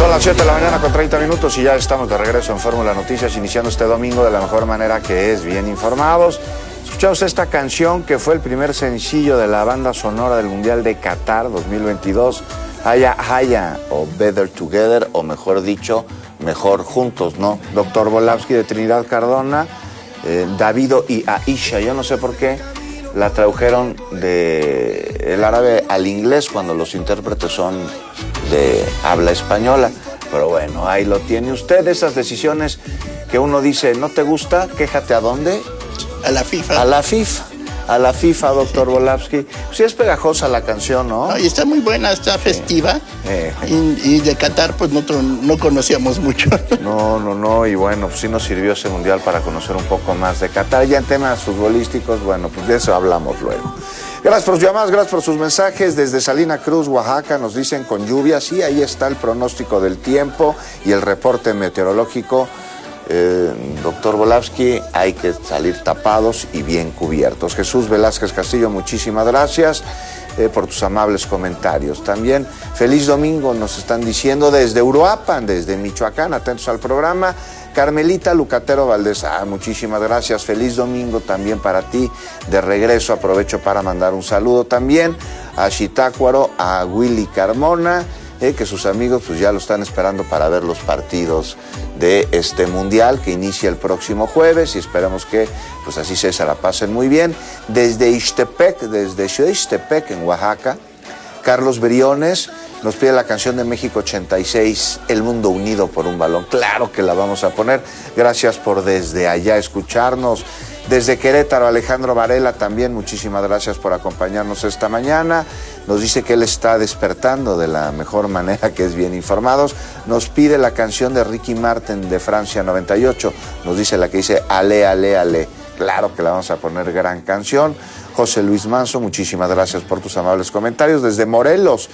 Son las 7 de la mañana con 30 minutos y ya estamos de regreso en Fórmula Noticias, iniciando este domingo de la mejor manera que es, bien informados. Escuchamos esta canción que fue el primer sencillo de la banda sonora del Mundial de Qatar 2022, Haya Haya, o Better Together, o mejor dicho, Mejor Juntos, ¿no? Dr. Volavsky de Trinidad Cardona, Davido y Aisha, yo no sé por qué la tradujeron del árabe al inglés cuando los intérpretes son de habla española. Pero bueno, ahí lo tiene usted, esas decisiones que uno dice, ¿no te gusta? Quéjate ¿a dónde? A la FIFA. A la FIFA, doctor Volavsky. Sí es pegajosa la canción, ¿no? No, y está muy buena, está festiva. Y de Qatar, pues nosotros no conocíamos mucho. No, y bueno, pues sí nos sirvió ese mundial para conocer un poco más de Qatar. Ya en temas futbolísticos, bueno, pues de eso hablamos luego. Gracias por sus llamadas, gracias por sus mensajes. Desde Salina Cruz, Oaxaca, nos dicen con lluvia. Sí, ahí está el pronóstico del tiempo y el reporte meteorológico. Doctor Volavsky, hay que salir tapados y bien cubiertos. Jesús Velázquez Castillo, muchísimas gracias por tus amables comentarios. También feliz domingo nos están diciendo desde Uruapan, desde Michoacán, atentos al programa. Carmelita Lucatero Valdés, muchísimas gracias, feliz domingo también para ti. De regreso aprovecho para mandar un saludo también a Zitácuaro, a Willy Carmona, que sus amigos pues ya lo están esperando para ver los partidos de este mundial que inicia el próximo jueves y esperamos que pues así se la pasen muy bien. Desde Ixtepec, en Oaxaca, Carlos Briones nos pide la canción de México 86, El Mundo Unido por un Balón. Claro que la vamos a poner. Gracias por desde allá escucharnos. Desde Querétaro, Alejandro Varela también, muchísimas gracias por acompañarnos esta mañana. Nos dice que él está despertando de la mejor manera, que es bien informados. Nos pide la canción de Ricky Martin de Francia 98. Nos dice la que dice Ale, ale, ale. Claro que la vamos a poner, gran canción. José Luis Manso, muchísimas gracias por tus amables comentarios. Desde Morelos,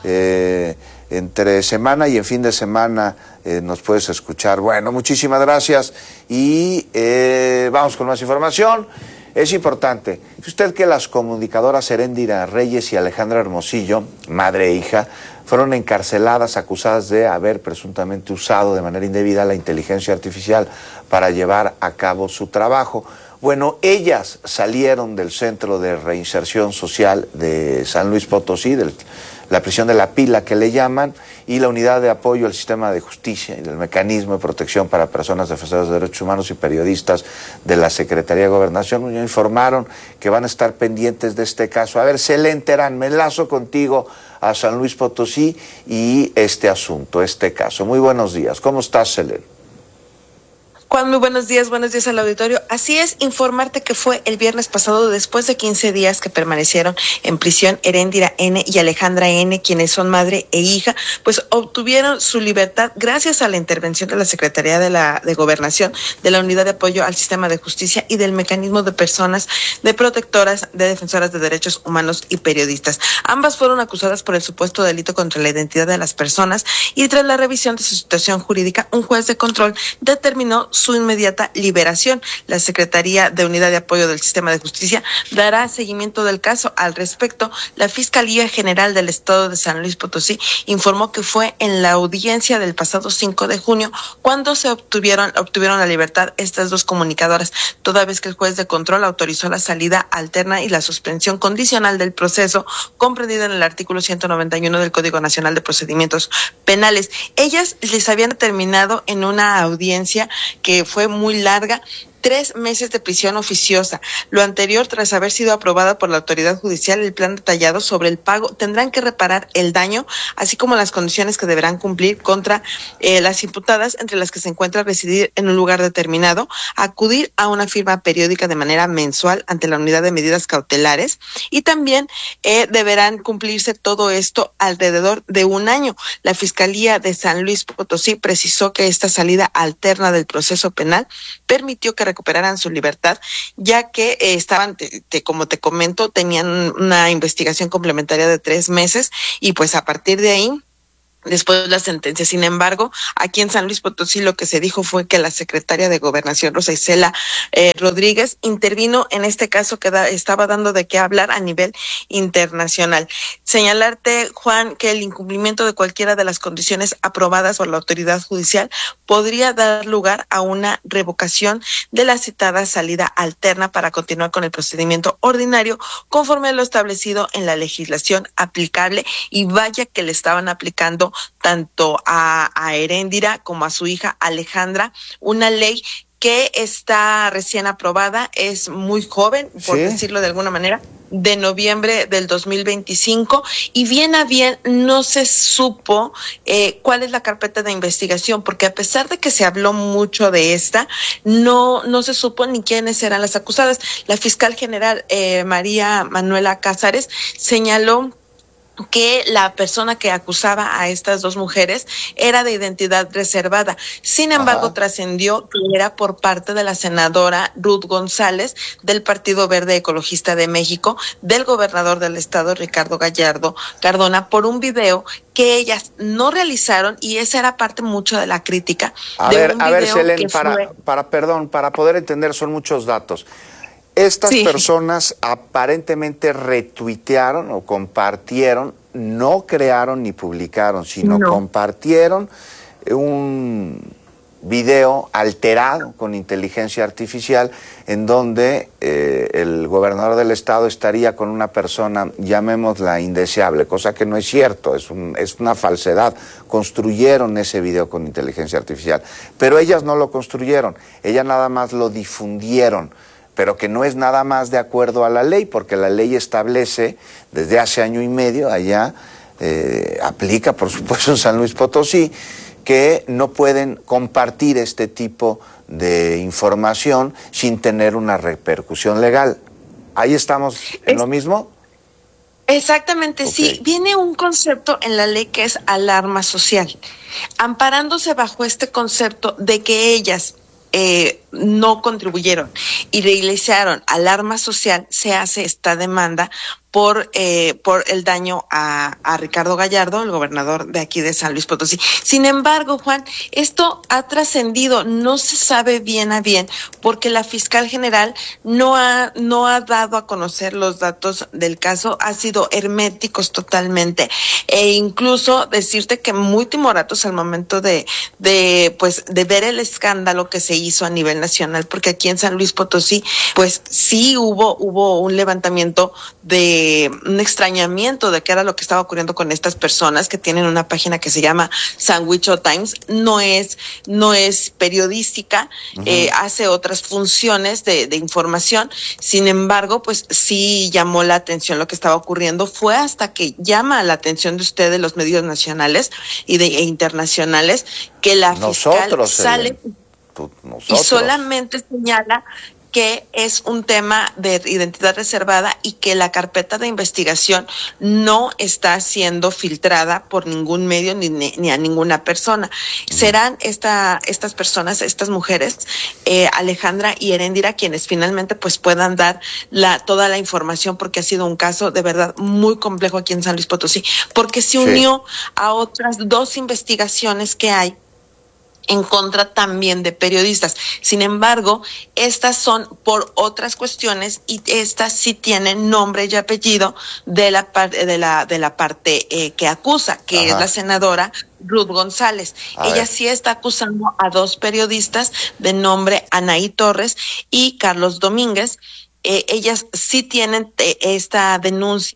entre semana y en fin de semana nos puedes escuchar. Bueno, muchísimas gracias y vamos con más información. Es importante, usted que las comunicadoras Heréndira Reyes y Alejandra Hermosillo, madre e hija, fueron encarceladas acusadas de haber presuntamente usado de manera indebida la inteligencia artificial para llevar a cabo su trabajo. Bueno, ellas salieron del Centro de Reinserción Social de San Luis Potosí, la prisión de La Pila que le llaman, y la Unidad de Apoyo al Sistema de Justicia y el Mecanismo de Protección para Personas Defensoras de Derechos Humanos y Periodistas de la Secretaría de Gobernación. Ya informaron que van a estar pendientes de este caso. A ver, Selén Terán, me enlazo contigo a San Luis Potosí y este asunto, este caso. Muy buenos días. ¿Cómo estás, Selén? Juan, muy buenos días al auditorio. Así es, informarte que fue el viernes pasado, después de 15 días que permanecieron en prisión Heréndira N. y Alejandra N., quienes son madre e hija, pues obtuvieron su libertad gracias a la intervención de la Secretaría de Gobernación, de la Unidad de Apoyo al Sistema de Justicia y del Mecanismo de Personas de Protectoras de Defensoras de Derechos Humanos y Periodistas. Ambas fueron acusadas por el supuesto delito contra la identidad de las personas y tras la revisión de su situación jurídica, un juez de control determinó su inmediata liberación. La Secretaría de Unidad de Apoyo del Sistema de Justicia dará seguimiento del caso. Al respecto, la Fiscalía General del Estado de San Luis Potosí informó que fue en la audiencia del pasado 5 de junio cuando se obtuvieron la libertad estas dos comunicadoras, toda vez que el juez de control autorizó la salida alterna y la suspensión condicional del proceso comprendida en el artículo 191 del Código Nacional de Procedimientos Penales. Ellas les habían determinado en una audiencia que fue muy larga, 3 meses de prisión oficiosa. Lo anterior, tras haber sido aprobada por la autoridad judicial, el plan detallado sobre el pago, tendrán que reparar el daño, así como las condiciones que deberán cumplir contra las imputadas, entre las que se encuentra residir en un lugar determinado, acudir a una firma periódica de manera mensual ante la unidad de medidas cautelares y también deberán cumplirse todo esto alrededor de un año. La Fiscalía de San Luis Potosí precisó que esta salida alterna del proceso penal permitió que recuperaran su libertad, ya que estaban, como te comento, tenían una investigación complementaria de 3 meses y pues a partir de ahí después la sentencia. Sin embargo, aquí en San Luis Potosí lo que se dijo fue que la secretaria de Gobernación, Rosa Isela Rodríguez, intervino en este caso que estaba dando de qué hablar a nivel internacional. Señalarte, Juan, que el incumplimiento de cualquiera de las condiciones aprobadas por la autoridad judicial podría dar lugar a una revocación de la citada salida alterna para continuar con el procedimiento ordinario conforme a lo establecido en la legislación aplicable, y vaya que le estaban aplicando tanto a Heréndira como a su hija Alejandra, una ley que está recién aprobada, es muy joven, por decirlo de alguna manera, de noviembre del 2025, y bien a bien no se supo cuál es la carpeta de investigación, porque a pesar de que se habló mucho de esta, no se supo ni quiénes eran las acusadas. La fiscal general María Manuela Cázares señaló que la persona que acusaba a estas dos mujeres era de identidad reservada. Sin embargo, trascendió que era por parte de la senadora Ruth González del Partido Verde Ecologista de México, del gobernador del estado Ricardo Gallardo Cardona, por un video que ellas no realizaron, y esa era parte mucho de la crítica. A ver, Selene, para poder entender, son muchos datos. Estas personas aparentemente retuitearon o compartieron, no crearon ni publicaron, sino compartieron un video alterado con inteligencia artificial en donde el gobernador del estado estaría con una persona, llamémosla indeseable, cosa que no es cierto, es una falsedad. Construyeron ese video con inteligencia artificial, pero ellas no lo construyeron, ellas nada más lo difundieron, pero que no es nada más de acuerdo a la ley, porque la ley establece desde hace año y medio, allá aplica por supuesto en San Luis Potosí, que no pueden compartir este tipo de información sin tener una repercusión legal. ¿Ahí estamos en lo mismo? Exactamente, sí. Viene un concepto en la ley que es alarma social, amparándose bajo este concepto de que ellas no contribuyeron y realizaron alarma social, se hace esta demanda por el daño a Ricardo Gallardo, el gobernador de aquí de San Luis Potosí. Sin embargo, Juan, esto ha trascendido, no se sabe bien a bien, porque la fiscal general no ha dado a conocer los datos del caso, ha sido herméticos totalmente, e incluso decirte que muy timoratos al momento de ver el escándalo que se hizo a nivel nacional, porque aquí en San Luis Potosí, pues sí hubo un levantamiento de un extrañamiento de qué era lo que estaba ocurriendo con estas personas que tienen una página que se llama Sandwich Times. No es periodística, hace otras funciones de información. Sin embargo, pues sí llamó la atención lo que estaba ocurriendo. Fue hasta que llama la atención de ustedes, los medios nacionales e internacionales, que la fiscal sale y solamente señala que es un tema de identidad reservada y que la carpeta de investigación no está siendo filtrada por ningún medio ni a ninguna persona. Serán estas personas, estas mujeres, Alejandra y Heréndira, quienes finalmente pues puedan dar toda la información, porque ha sido un caso de verdad muy complejo aquí en San Luis Potosí, porque se unió a otras dos investigaciones que hay en contra también de periodistas. Sin embargo, estas son por otras cuestiones, y estas sí tienen nombre y apellido de la parte que acusa, que es la senadora Ruth González. Ella sí está acusando a dos periodistas de nombre Anaí Torres y Carlos Domínguez. Ellas sí tienen esta denuncia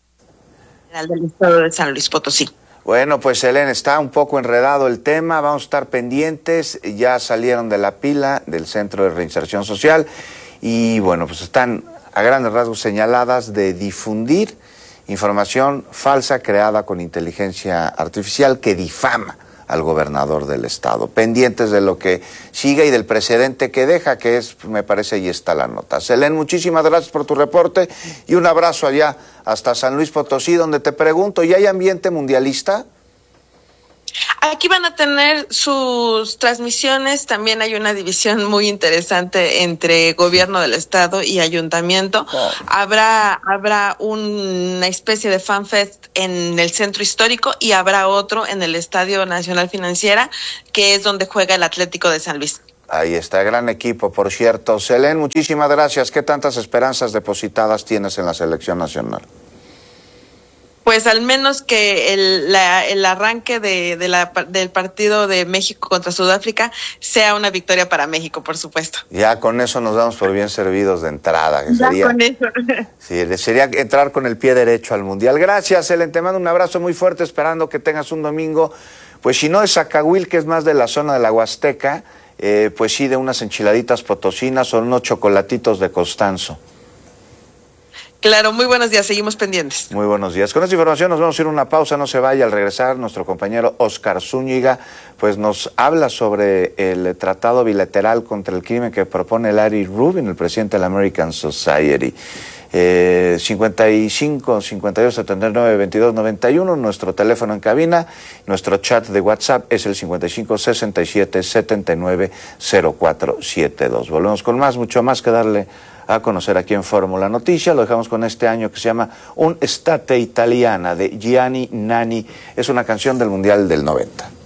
del estado de San Luis Potosí. Bueno, pues Selene, está un poco enredado el tema, vamos a estar pendientes, ya salieron de la pila del Centro de Reinserción Social y bueno, pues están a grandes rasgos señaladas de difundir información falsa creada con inteligencia artificial que difama al gobernador del estado. Pendientes de lo que siga y del precedente que deja, que es, me parece, ahí está la nota. Selene, muchísimas gracias por tu reporte y un abrazo allá hasta San Luis Potosí, donde te pregunto, ¿y hay ambiente mundialista? Aquí van a tener sus transmisiones, también hay una división muy interesante entre gobierno del estado y ayuntamiento. Habrá una especie de fanfest en el centro histórico y habrá otro en el Estadio Nacional Financiera, que es donde juega el Atlético de San Luis. Ahí está, gran equipo, por cierto. Selén, muchísimas gracias. ¿Qué tantas esperanzas depositadas tienes en la selección nacional? Pues al menos que el arranque del partido de México contra Sudáfrica sea una victoria para México, por supuesto. Ya con eso nos damos por bien servidos de entrada. Con eso. Sí, sería entrar con el pie derecho al Mundial. Gracias, Selén, te mando un abrazo muy fuerte, esperando que tengas un domingo, pues si no de Zacahuil, que es más de la zona de la Huasteca, pues sí de unas enchiladitas potosinas o unos chocolatitos de Constanzo. Claro, muy buenos días, seguimos pendientes. Muy buenos días. Con esta información nos vamos a ir a una pausa, no se vaya. Al regresar, nuestro compañero Oscar Zúñiga pues nos habla sobre el tratado bilateral contra el crimen que propone Larry Rubin, el presidente de la American Society. 55 52 79 22 91, nuestro teléfono en cabina, nuestro chat de WhatsApp es el 55 67 79 0472. Volvemos con más, mucho más que darle a conocer aquí en Fórmula Noticia. Lo dejamos con este año que se llama Un Estate Italiana de Gianni Nani. Es una canción del Mundial del 90.